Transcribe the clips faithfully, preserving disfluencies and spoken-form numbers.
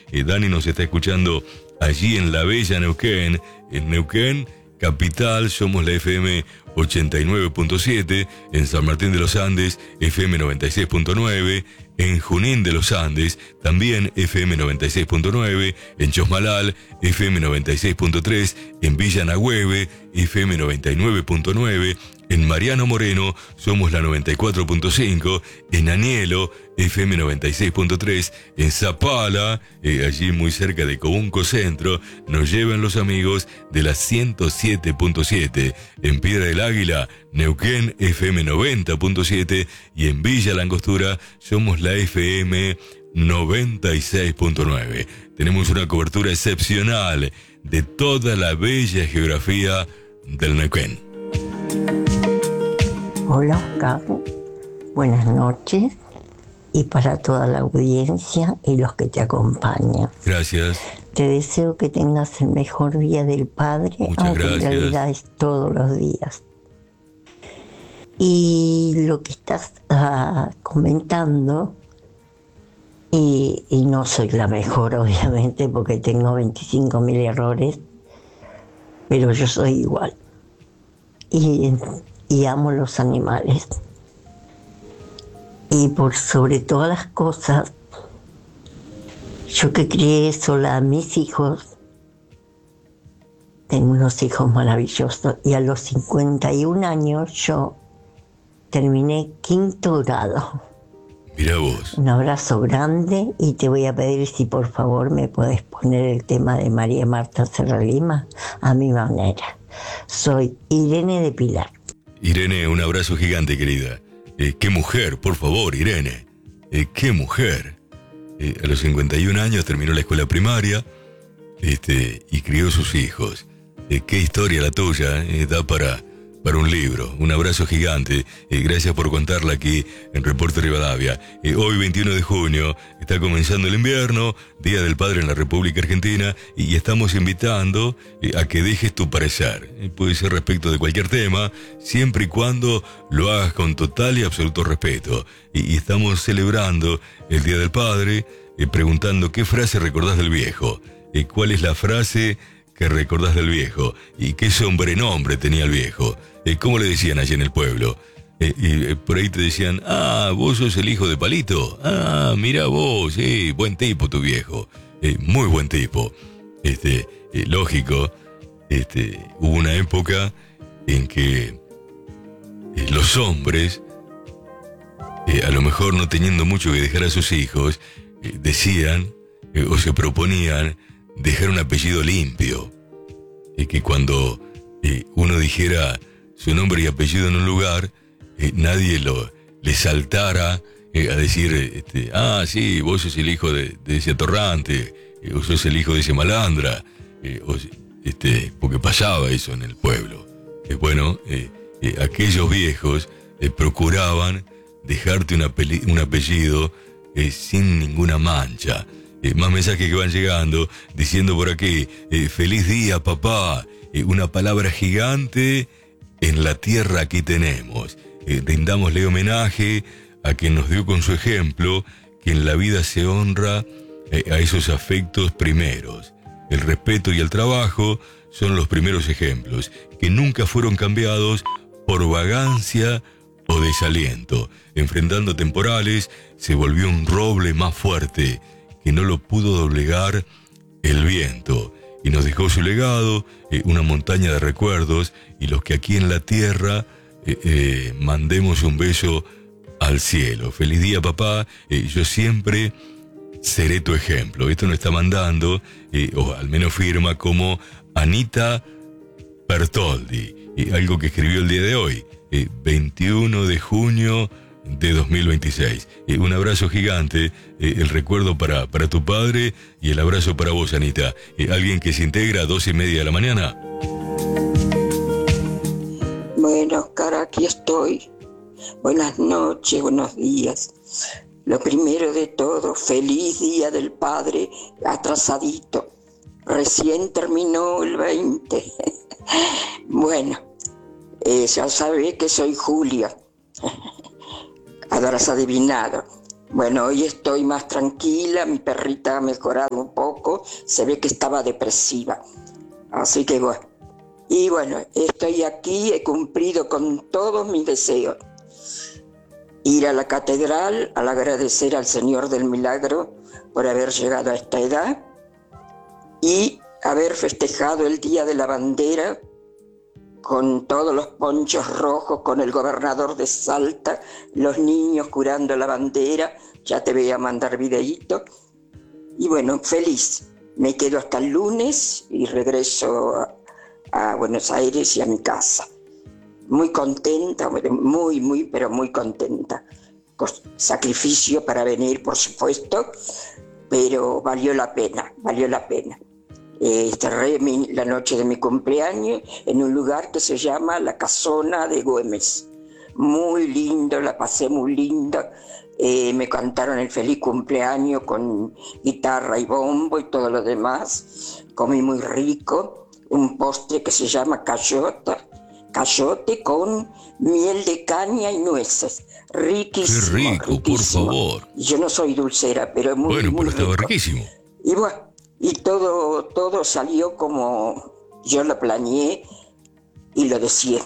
Eh, Dani nos está escuchando allí en la bella Neuquén. En Neuquén, capital, somos la F M ochenta y nueve punto siete. En San Martín de los Andes, F M noventa y seis punto nueve. En Junín de los Andes, también F M noventa y seis punto nueve. En Chosmalal, F M noventa y seis punto tres. En Villa Nagüeve, F M noventa y nueve punto nueve. En Mariano Moreno somos la noventa y cuatro punto cinco, en Anielo, F M noventa y seis punto tres, en Zapala, eh, allí muy cerca de Cobunco Centro, nos llevan los amigos de la ciento siete punto siete, en Piedra del Águila, Neuquén, F M noventa punto siete, y en Villa Langostura somos la F M noventa y seis punto nueve. Tenemos una cobertura excepcional de toda la bella geografía del Neuquén. Hola Oscar, buenas noches, y para toda la audiencia y los que te acompañan. Gracias. Te deseo que tengas el mejor día del Padre, Muchas aunque gracias. en realidad es todos los días. Y lo que estás uh, comentando, y, y no soy la mejor obviamente porque tengo veinticinco mil errores, pero yo soy igual. Y... y amo los animales. Y por sobre todas las cosas, yo que crié sola a mis hijos, tengo unos hijos maravillosos, y a los cincuenta y un años yo terminé quinto grado. Mirá vos. Un abrazo grande, y te voy a pedir si por favor me puedes poner el tema de María Marta Serra Lima a mi manera. Soy Irene de Pilar. Irene, un abrazo gigante, querida. Eh, qué mujer, por favor, Irene. Eh, qué mujer. Eh, a los cincuenta y un años terminó la escuela primaria, este, y crió sus hijos. Eh, qué historia la tuya, eh, da para, para un libro. Un abrazo gigante. Eh, gracias por contarla aquí en Reporte Rivadavia. Eh, hoy, veintiuno de junio, está comenzando el invierno, Día del Padre en la República Argentina, y estamos invitando eh, a que dejes tu parecer. Eh, puede ser respecto de cualquier tema, siempre y cuando lo hagas con total y absoluto respeto. Y, y estamos celebrando el Día del Padre, eh, preguntando qué frase recordás del viejo. Eh, ¿Cuál es la frase que recordás del viejo? ¿Y qué sobrenombre tenía el viejo? Eh, ¿Cómo le decían allí en el pueblo? Eh, y eh, por ahí te decían, ah, vos sos el hijo de Palito. Ah, mira vos, eh, buen tipo tu viejo. Eh, muy buen tipo. Este, eh, lógico, este, hubo una época en que eh, los hombres, eh, a lo mejor no teniendo mucho que dejar a sus hijos, eh, decían eh, o se proponían dejar un apellido limpio. Y que cuando eh, uno dijera su nombre y apellido en un lugar, eh, nadie lo le saltara eh, a decir, este, ah, sí, vos sos el hijo de, de ese atorrante, eh, o sos el hijo de ese malandra, eh, o, este, porque pasaba eso en el pueblo. Eh, bueno, eh, eh, aquellos viejos eh, procuraban dejarte un, apellido, un apellido eh, sin ninguna mancha. Eh, más mensajes que van llegando, diciendo por aquí, eh, feliz día papá, eh, una palabra gigante en la tierra aquí tenemos. Eh, rindámosle homenaje a quien nos dio con su ejemplo que en la vida se honra eh, a esos afectos primeros. El respeto y el trabajo son los primeros ejemplos, que nunca fueron cambiados por vagancia o desaliento. Enfrentando temporales, se volvió un roble más fuerte, que no lo pudo doblegar el viento, y nos dejó su legado, eh, una montaña de recuerdos, y los que aquí en la tierra eh, eh, mandemos un beso al cielo. Feliz día papá, eh, yo siempre seré tu ejemplo. Esto nos está mandando, eh, o al menos firma como Anita Bertoldi, eh, algo que escribió el día de hoy, eh, veintiuno de junio de dos mil veintiséis. Eh, un abrazo gigante, eh, el recuerdo para, para tu padre, y el abrazo para vos, Anita. Eh, alguien que se integra a dos y media de la mañana. Bueno, Oscar, aquí estoy. Buenas noches, buenos días. Lo primero de todo, feliz Día del Padre atrasadito. Recién terminó el veinte. Bueno, eh, ya sabés que soy Julia. Habrás adivinado. Bueno, hoy estoy más tranquila, mi perrita ha mejorado un poco, se ve que estaba depresiva. Así que bueno, y bueno, estoy aquí, he cumplido con todos mis deseos. Ir a la catedral, al agradecer al Señor del Milagro por haber llegado a esta edad y haber festejado el Día de la Bandera con todos los ponchos rojos, con el gobernador de Salta, los niños curando la bandera, ya te voy a mandar videíto. Y bueno, feliz, me quedo hasta el lunes y regreso a, a Buenos Aires y a mi casa. Muy contenta, muy, muy, pero muy contenta. Sacrificio para venir, por supuesto, pero valió la pena, valió la pena. Eh, cerré mi, la noche de mi cumpleaños en un lugar que se llama La Casona de Güemes. Muy lindo, la pasé muy lindo. Eh, me cantaron el feliz cumpleaños con guitarra y bombo y todo lo demás. Comí muy rico, un postre que se llama cayota, cayote con miel de caña y nueces. Riquísimo, Qué rico, riquísimo. por favor. Yo no soy dulcera, pero es muy, bueno, muy pero estaba rico. riquísimo. Y bueno, y todo, todo salió como yo lo planeé y lo deseé.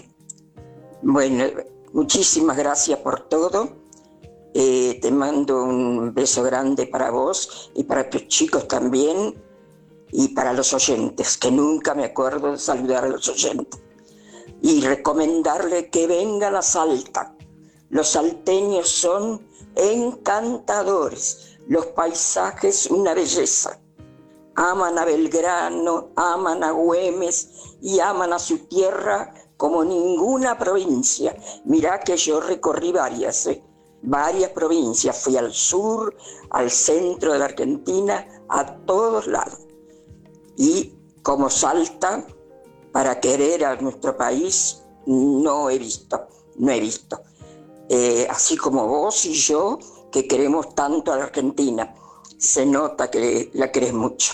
Bueno, muchísimas gracias por todo. Eh, te mando un beso grande para vos y para tus chicos también y para los oyentes, que nunca me acuerdo de saludar a los oyentes. Y recomendarle que vengan a Salta. Los salteños son encantadores, los paisajes una belleza. Aman a Belgrano, aman a Güemes y aman a su tierra como ninguna provincia. Mirá que yo recorrí varias, ¿eh? varias provincias. Fui al sur, al centro de la Argentina, a todos lados. Y como Salta, para querer a nuestro país, no he visto, no he visto. Eh, así como vos y yo, que queremos tanto a la Argentina. Se nota que la querés mucho.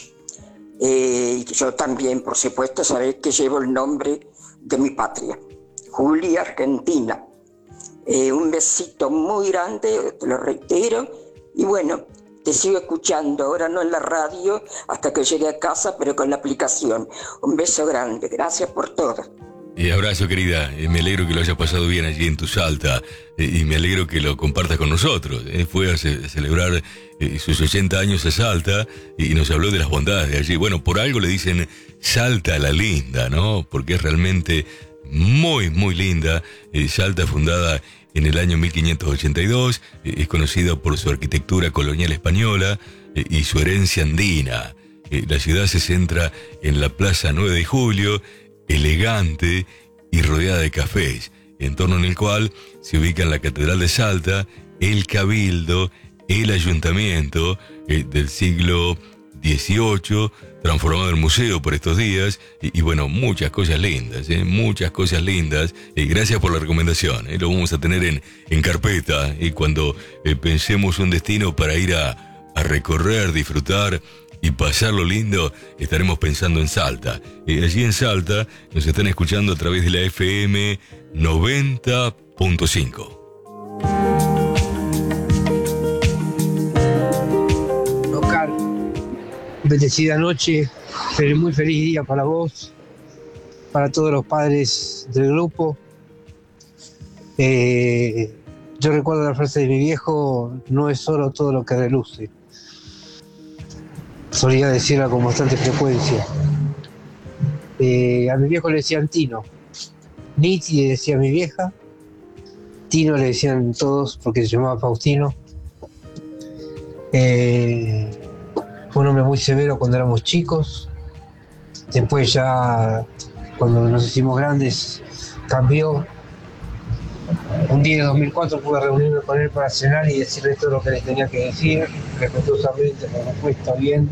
Eh, yo también, por supuesto, sabés que llevo el nombre de mi patria, Julia Argentina. Eh, un besito muy grande, te lo reitero, y bueno, te sigo escuchando, ahora no en la radio, hasta que llegue a casa, pero con la aplicación. Un beso grande, gracias por todo. Y abrazo, querida. Eh, me alegro que lo hayas pasado bien allí en tu Salta. Eh, y me alegro que lo compartas con nosotros. Eh, fue a, ce- a celebrar eh, sus ochenta años a Salta y nos habló de las bondades de allí. Bueno, por algo le dicen Salta la linda, ¿no? Porque es realmente muy, muy linda. Eh, Salta, fundada en el año mil quinientos ochenta y dos, eh, es conocida por su arquitectura colonial española eh, y su herencia andina. Eh, la ciudad se centra en la Plaza nueve de Julio, elegante y rodeada de cafés, entorno en el cual se ubican la Catedral de Salta, el Cabildo, el Ayuntamiento eh, del siglo dieciocho, transformado en museo por estos días, y, y bueno, muchas cosas lindas, eh, muchas cosas lindas. Eh, gracias por la recomendación, eh, lo vamos a tener en, en carpeta, y eh, cuando eh, pensemos un destino para ir a, a recorrer, disfrutar y pasarlo lindo, estaremos pensando en Salta. Eh, allí en Salta nos están escuchando a través de la F M noventa punto cinco. Oscar, bendecida noche, pero muy feliz día para vos, para todos los padres del grupo. Eh, yo recuerdo la frase de mi viejo, no es solo todo lo que reluce. Solía decirla con bastante frecuencia. Eh, a mi viejo le decían Tino. Niti le decía a mi vieja. Tino le decían todos porque se llamaba Faustino. Eh, fue un hombre muy severo cuando éramos chicos. Después ya, cuando nos hicimos grandes, cambió. Un día de dos mil cuatro pude reunirme con él para cenar y decirle todo lo que les tenía que decir, respetuosamente, por supuesto, bien,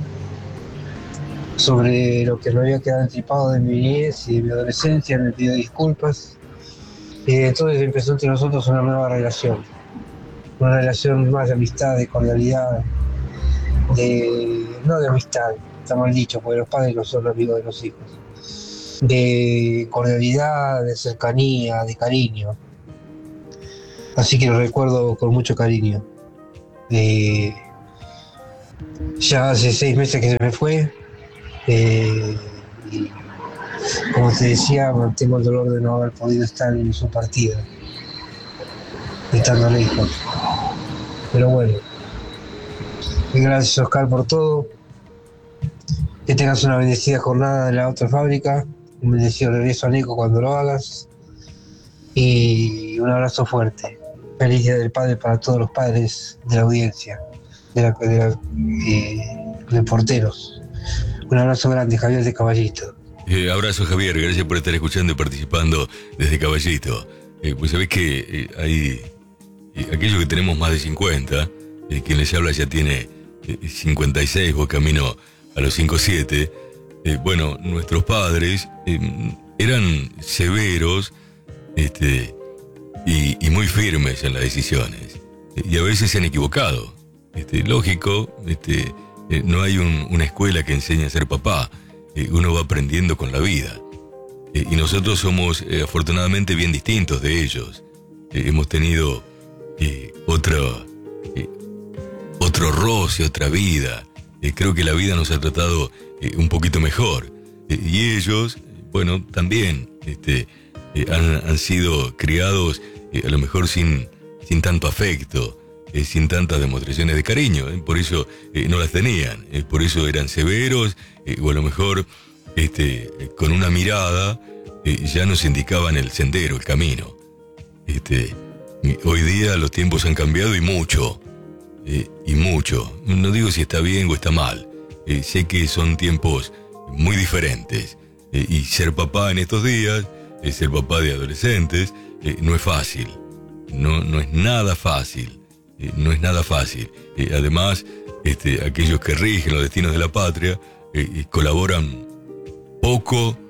sobre lo que me había quedado entripado de mi niñez y de mi adolescencia. Me pidió disculpas. Y entonces empezó entre nosotros una nueva relación. Una relación más de amistad, de cordialidad, de, no de amistad, está mal dicho, porque los padres no son amigos de los hijos. De cordialidad, de cercanía, de cariño. Así que lo recuerdo con mucho cariño. Eh, ya hace seis meses que se me fue. Eh, y como te decía, tengo el dolor de no haber podido estar en su partida, estando lejos. Pero bueno, gracias Oscar por todo. Que tengas una bendecida jornada en la otra fábrica, un bendecido regreso a Nico cuando lo hagas, y un abrazo fuerte. Feliz Día del Padre para todos los padres de la audiencia, de, la, de, la, eh, de porteros. Un abrazo grande, Javier de Caballito. Eh, abrazo, Javier, gracias por estar escuchando y participando desde Caballito. Eh, pues sabés que eh, hay eh, aquellos que tenemos más de cincuenta, eh, quien les habla ya tiene eh, cincuenta y seis o camino a los cincuenta y siete. Eh, bueno, nuestros padres eh, eran severos este, y, y muy firmes en las decisiones. Eh, y a veces se han equivocado. Este, lógico, este, eh, no hay un, una escuela que enseñe a ser papá. Eh, uno va aprendiendo con la vida. Eh, y nosotros somos eh, afortunadamente bien distintos de ellos. Eh, hemos tenido eh, otro, eh, otro roce, otra vida. Eh, creo que la vida nos ha tratado eh, un poquito mejor. Eh, y ellos, bueno, también este, eh, han, han sido criados eh, a lo mejor sin, sin tanto afecto, eh, sin tantas demostraciones de cariño. Eh, por eso eh, no las tenían. Eh, por eso eran severos, eh, o a lo mejor este, eh, con una mirada eh, ya nos indicaban el sendero, el camino. Este, hoy día los tiempos han cambiado y mucho. Eh, y mucho. No digo si está bien o está mal. Eh, sé que son tiempos muy diferentes. Eh, y ser papá en estos días, eh, ser papá de adolescentes, eh, no es fácil. No, no es nada fácil. Eh, no es nada fácil. Eh, además, este, aquellos que rigen los destinos de la patria eh, colaboran poco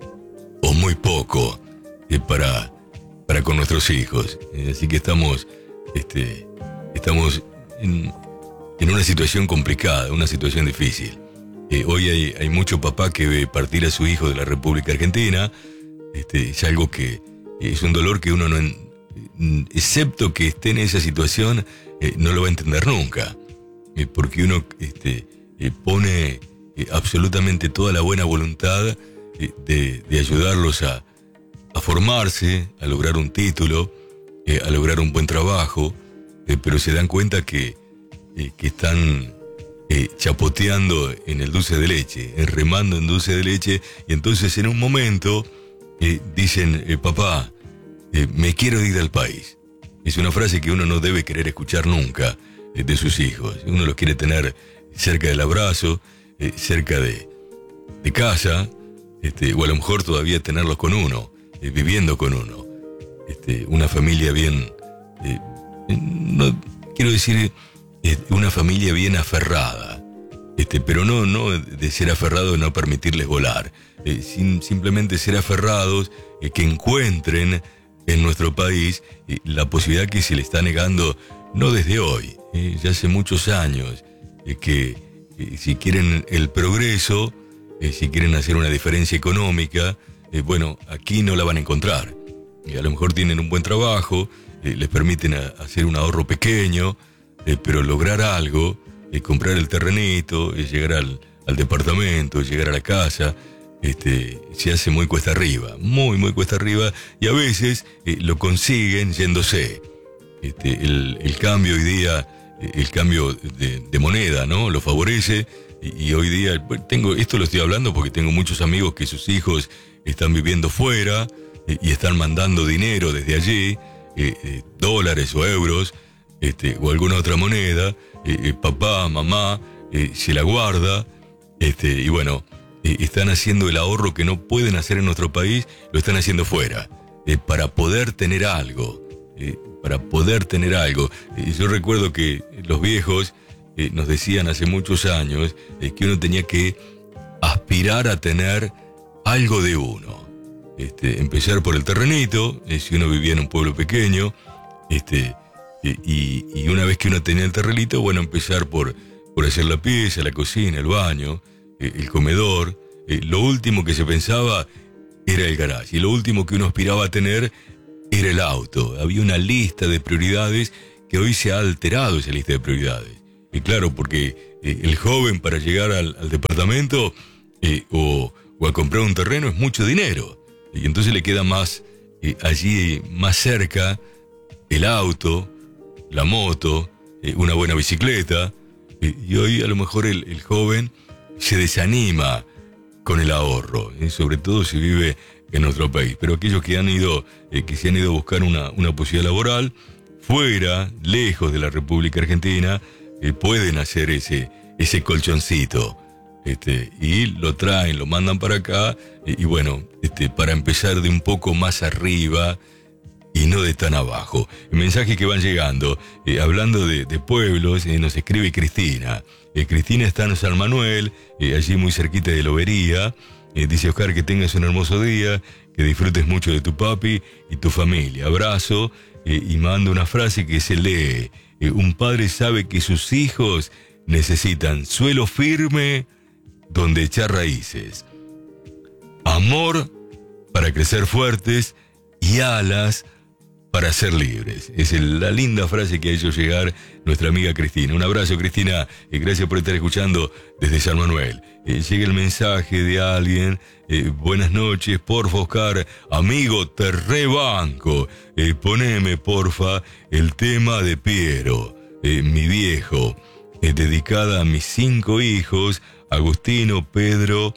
o muy poco eh, para, para con nuestros hijos. Eh, así que estamos, este, estamos En, en una situación complicada, una situación difícil. Eh, hoy hay, hay mucho papá que ve partir a su hijo de la República Argentina. Este, es algo que es un dolor que uno no, excepto que esté en esa situación, eh, no lo va a entender nunca. Eh, porque uno este, eh, pone eh, absolutamente toda la buena voluntad eh, de, de ayudarlos a, a formarse, a lograr un título, eh, a lograr un buen trabajo. Eh, pero se dan cuenta que, eh, que están eh, chapoteando en el dulce de leche, eh, remando en dulce de leche, y entonces en un momento eh, dicen, eh, papá, eh, me quiero ir del país. Es una frase que uno no debe querer escuchar nunca eh, de sus hijos. Uno los quiere tener cerca del abrazo, eh, cerca de, de casa, este, o a lo mejor todavía tenerlos con uno, eh, viviendo con uno. Este, una familia bien... Eh, no quiero decir eh, una familia bien aferrada, este, pero no, no de ser aferrado de no permitirles volar, eh, sin, simplemente ser aferrados, eh, que encuentren en nuestro país eh, la posibilidad que se le está negando, no desde hoy, eh, ya hace muchos años, eh, que eh, si quieren el progreso, eh, si quieren hacer una diferencia económica, eh, bueno, aquí no la van a encontrar. Eh, a lo mejor tienen un buen trabajo, Eh, les permiten a, hacer un ahorro pequeño, eh, pero lograr algo, eh, comprar el terrenito, eh, llegar al, al departamento, llegar a la casa, este, se hace muy cuesta arriba, muy, muy cuesta arriba, y a veces eh, lo consiguen yéndose. Este, el, el cambio hoy día, eh, el cambio de, de moneda, ¿no? Lo favorece, y, y hoy día, bueno, tengo, esto lo estoy hablando porque tengo muchos amigos que sus hijos están viviendo fuera, eh, y están mandando dinero desde allí, Eh, eh, dólares o euros, este, o alguna otra moneda, eh, eh, papá, mamá, eh, se la guarda, este, y bueno, eh, están haciendo el ahorro que no pueden hacer en nuestro país, lo están haciendo fuera, eh, para poder tener algo, eh, para poder tener algo. Eh, yo recuerdo que los viejos eh, nos decían hace muchos años eh, que uno tenía que aspirar a tener algo de uno. Este, empezar por el terrenito, eh, si uno vivía en un pueblo pequeño, este, eh, y, y una vez que uno tenía el terrenito, bueno, empezar por, por hacer la pieza, la cocina, el baño, eh, el comedor. Eh, lo último que se pensaba era el garage, y lo último que uno aspiraba a tener era el auto. Había una lista de prioridades que hoy se ha alterado esa lista de prioridades. Y claro, porque eh, el joven para llegar al, al departamento eh, o, o a comprar un terreno es mucho dinero. Y entonces le queda más eh, allí, más cerca, el auto, la moto, eh, una buena bicicleta. Eh, y hoy a lo mejor el, el joven se desanima con el ahorro, eh, sobre todo si vive en nuestro país. Pero aquellos que han ido, eh, que se han ido a buscar una, una posibilidad laboral fuera, lejos de la República Argentina, eh, pueden hacer ese, ese colchoncito. Este, y lo traen, lo mandan para acá, y, y bueno, este, para empezar de un poco más arriba y no de tan abajo. Mensajes que van llegando, eh, hablando de, de pueblos, eh, nos escribe Cristina. Eh, Cristina está en San Manuel, eh, allí muy cerquita de Lobería. Eh, dice Oscar, que tengas un hermoso día, que disfrutes mucho de tu papi y tu familia. Abrazo, eh, y manda una frase que se lee. Eh, un padre sabe que sus hijos necesitan suelo firme donde echar raíces, amor para crecer fuertes y alas para ser libres. Es el, la linda frase que ha hecho llegar nuestra amiga Cristina. Un abrazo, Cristina, y gracias por estar escuchando desde San Manuel. Eh, llega el mensaje de alguien. Eh, buenas noches, porfa, Oscar, amigo, te rebanco. Eh, poneme, porfa, el tema de Piero, eh, mi viejo, eh, dedicada a mis cinco hijos, Agustino, Pedro,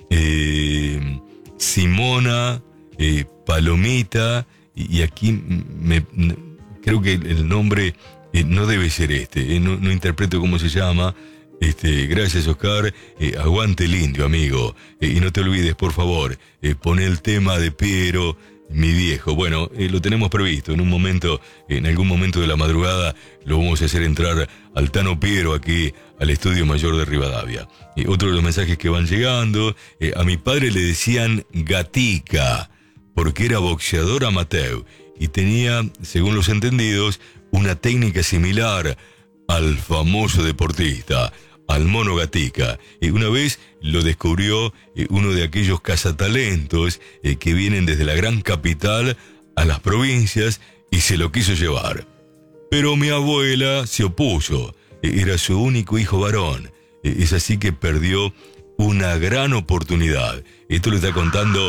eh, Simona, eh, Palomita, y, y aquí me, me, creo que el nombre eh, no debe ser este, eh, no, no interpreto cómo se llama. Este, gracias, Oscar, eh, aguante el indio, amigo, eh, y no te olvides, por favor, eh, pon el tema de Piero, mi viejo. Bueno, eh, lo tenemos previsto en un momento, en algún momento de la madrugada lo vamos a hacer entrar al Tano Piero aquí al Estudio Mayor de Rivadavia. Eh, otro de los mensajes que van llegando, eh, a mi padre le decían Gatica porque era boxeador amateur y tenía, según los entendidos, una técnica similar al famoso deportista, al Mono Gatica. Y una vez lo descubrió eh, uno de aquellos cazatalentos eh, que vienen desde la gran capital a las provincias y se lo quiso llevar. Pero mi abuela se opuso. Eh, era su único hijo varón. Eh, es así que perdió una gran oportunidad. Esto lo está contando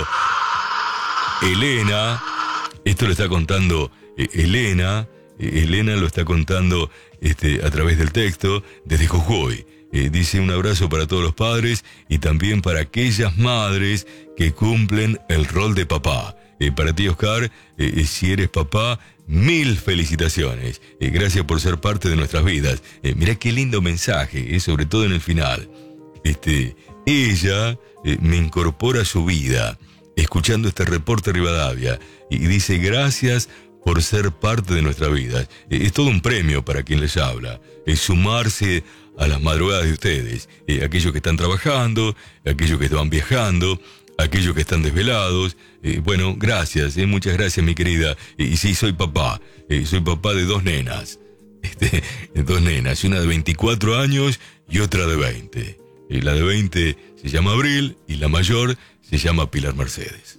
Elena. Esto lo está contando eh, Elena. Eh, Elena lo está contando este, a través del texto desde Jujuy. Eh, dice un abrazo para todos los padres y también para aquellas madres que cumplen el rol de papá. Eh, para ti, Oscar, eh, si eres papá, mil felicitaciones. Eh, gracias por ser parte de nuestras vidas. Eh, mirá qué lindo mensaje, eh, sobre todo en el final. Este, ella eh, me incorpora a su vida, escuchando este reporte Rivadavia, y dice gracias por ser parte de nuestra vida. Eh, es todo un premio para quien les habla. Es sumarse a las madrugadas de ustedes, eh, aquellos que están trabajando, aquellos que van viajando, aquellos que están desvelados. Eh, bueno, gracias, eh, muchas gracias, mi querida. Eh, y sí, soy papá, eh, soy papá de dos nenas, este, dos nenas, una de veinticuatro años y otra de veinte. Eh, la de veinte se llama Abril y la mayor se llama Pilar Mercedes.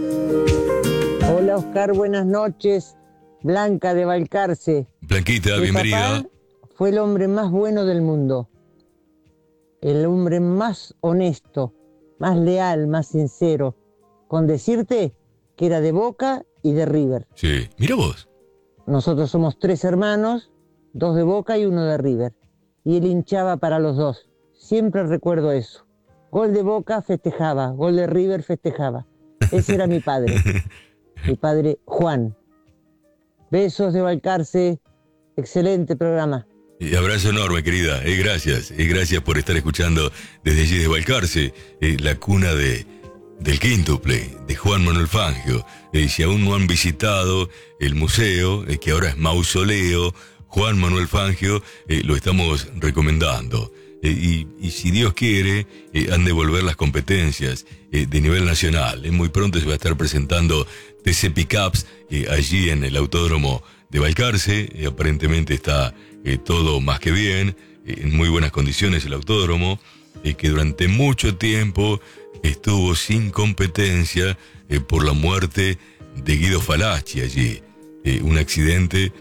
Hola, Oscar, buenas noches. Blanca de Balcarce. Blanquita, Mi bienvenida. papá fue el hombre más bueno del mundo, el hombre más honesto, más leal, más sincero, con decirte que era de Boca y de River. Sí, mira vos. Nosotros somos tres hermanos, dos de Boca y uno de River, y él hinchaba para los dos. Siempre recuerdo eso. Gol de Boca festejaba, gol de River festejaba. Ese era mi padre, mi padre Juan. Besos de Balcarce, excelente programa. Y abrazo enorme, querida. Eh, gracias. Eh, gracias por estar escuchando desde allí de Balcarce, eh, la cuna de, del quíntuple, de Juan Manuel Fangio. Eh, si aún no han visitado el museo, eh, que ahora es mausoleo, Juan Manuel Fangio, eh, lo estamos recomendando. Eh, y, y si Dios quiere, eh, han de volver las competencias eh, de nivel nacional. Eh, muy pronto se va a estar presentando T C Pickups eh, allí en el autódromo de Balcarce. Eh, aparentemente está eh, todo más que bien, eh, en muy buenas condiciones el autódromo, eh, que durante mucho tiempo estuvo sin competencia eh, por la muerte de Guido Falacci allí. Eh, un accidente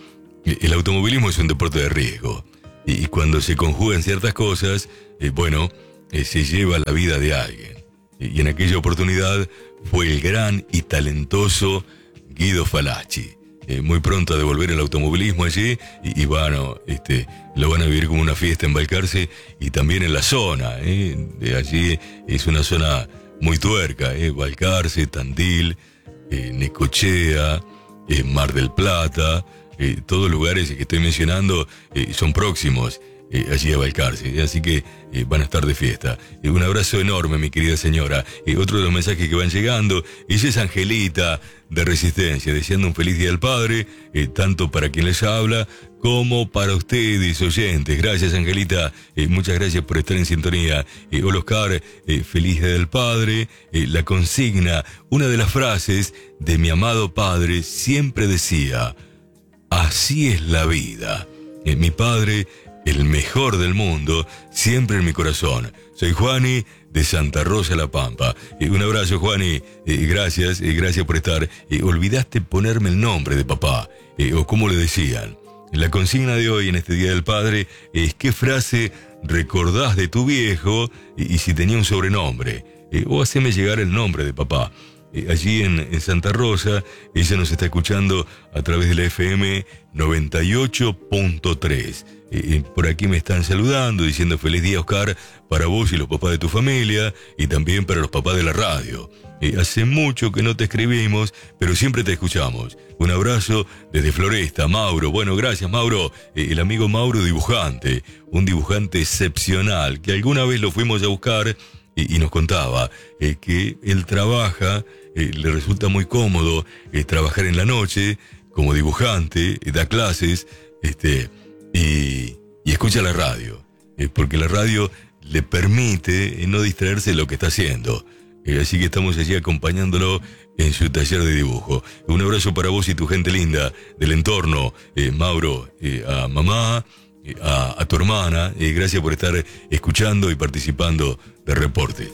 El automovilismo es un deporte de riesgo. Y cuando se conjugan ciertas cosas, eh, bueno, eh, se lleva la vida de alguien. Y en aquella oportunidad fue el gran y talentoso Guido Falacci. Eh, muy pronto a devolver el automovilismo allí y, y bueno, este, lo van a vivir como una fiesta en Balcarce y también en la zona. Eh, de allí es una zona muy tuerca, eh, Balcarce, Tandil, eh, Necochea, eh, Mar del Plata, eh, todos lugares que estoy mencionando eh, son próximos eh, allí a Balcarce, así que eh, van a estar de fiesta. Eh, un abrazo enorme, mi querida señora. Eh, otro de los mensajes que van llegando, ella es Angelita de Resistencia, deseando un feliz Día del Padre, eh, tanto para quien les habla como para ustedes, oyentes. Gracias, Angelita, eh, muchas gracias por estar en sintonía. Eh, hola, Oscar, eh, feliz Día del Padre. Eh, la consigna, una de las frases de mi amado padre siempre decía: así es la vida. Eh, mi padre, el mejor del mundo, siempre en mi corazón. Soy Juani de Santa Rosa La Pampa. Eh, un abrazo, Juani. Eh, gracias, eh, gracias por estar. Eh, olvidaste ponerme el nombre de papá, eh, o como le decían. La consigna de hoy en este Día del Padre es: ¿qué frase recordás de tu viejo y, y si tenía un sobrenombre? Eh, o haceme llegar el nombre de papá. Eh, allí en, en Santa Rosa, ella nos está escuchando a través de la F M noventa y ocho punto tres. Eh, por aquí me están saludando, diciendo feliz día, Oscar, para vos y los papás de tu familia, y también para los papás de la radio. Eh, hace mucho que no te escribimos, pero siempre te escuchamos. Un abrazo desde Floresta, Mauro. Bueno, gracias, Mauro. Eh, el amigo Mauro dibujante, un dibujante excepcional, que alguna vez lo fuimos a buscar y, y nos contaba eh, que él trabaja, eh, le resulta muy cómodo eh, trabajar en la noche como dibujante, eh, da clases, este... Y, y escucha la radio, eh, porque la radio le permite eh, no distraerse de lo que está haciendo. Eh, así que estamos allí acompañándolo en su taller de dibujo. Un abrazo para vos y tu gente linda del entorno, eh, Mauro, eh, a mamá, eh, a, a tu hermana. Eh, gracias por estar escuchando y participando del reporte.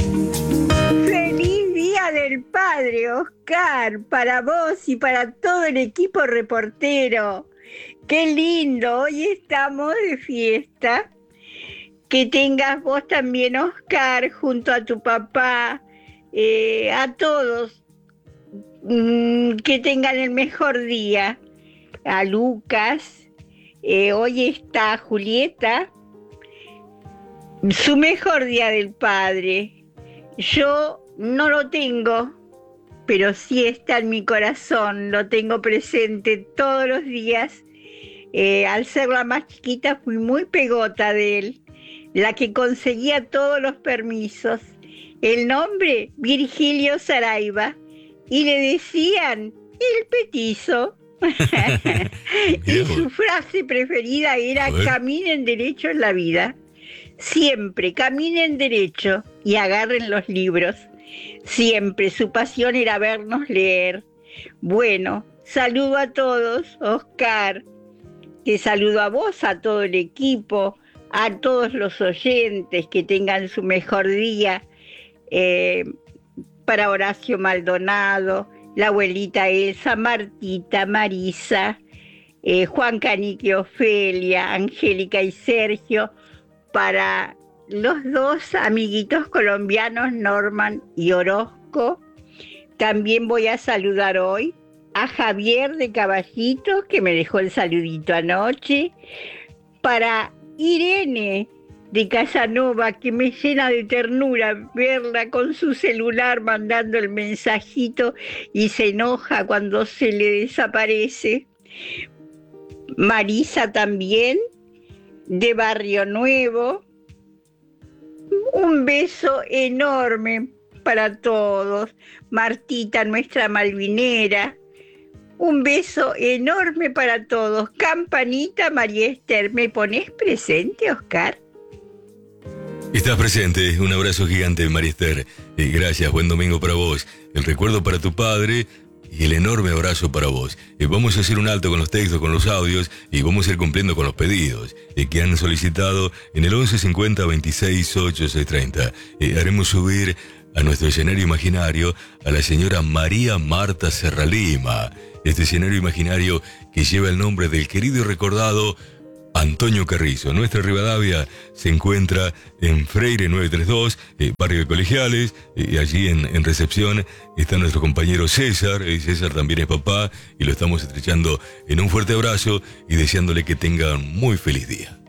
¡Feliz Día del Padre, Oscar! Para vos y para todo el equipo reportero. ¡Qué lindo! Hoy estamos de fiesta. Que tengas vos también, Oscar, junto a tu papá, eh, a todos, mmm, que tengan el mejor día. A Lucas, eh, hoy está Julieta, su mejor día del padre. Yo no lo tengo, pero sí está en mi corazón, lo tengo presente todos los días. Eh, al ser la más chiquita fui muy pegota de él, la que conseguía todos los permisos. El nombre, Virgilio Saraiva, y le decían el petizo. Y su frase preferida era: caminen derecho en la vida, siempre caminen derecho y agarren los libros. Siempre su pasión era vernos leer. Bueno, saludo a todos, Oscar. Te saludo a vos, a todo el equipo, a todos los oyentes, que tengan su mejor día. Eh, para Horacio Maldonado, la abuelita Elsa, Martita, Marisa, eh, Juan Canique, Ofelia, Angélica y Sergio, para los dos amiguitos colombianos, Norman y Orozco. También voy a saludar hoy a Javier de Caballitos, que me dejó el saludito anoche, para Irene de Casanova, que me llena de ternura verla con su celular mandando el mensajito y se enoja cuando se le desaparece. Marisa también, de Barrio Nuevo. Un beso enorme para todos. Martita, nuestra malvinera. Un beso enorme para todos. Campanita, María Esther, ¿me pones presente, Oscar? Estás presente, un abrazo gigante, María Esther. Eh, gracias, buen domingo para vos. El recuerdo para tu padre y el enorme abrazo para vos. Eh, vamos a hacer un alto con los textos, con los audios, y vamos a ir cumpliendo con los pedidos eh, que han solicitado en el once cincuenta veintiséis ocho seis treinta. Eh, haremos subir a nuestro escenario imaginario a la señora María Marta Serralima. este escenario imaginario que lleva el nombre del querido y recordado Antonio Carrizo. Nuestra Rivadavia se encuentra en Freire nueve treinta y dos, eh, barrio de Colegiales, y eh, allí en, en recepción está nuestro compañero César. Eh, César también es papá y lo estamos estrechando en un fuerte abrazo y deseándole que tenga un muy feliz día.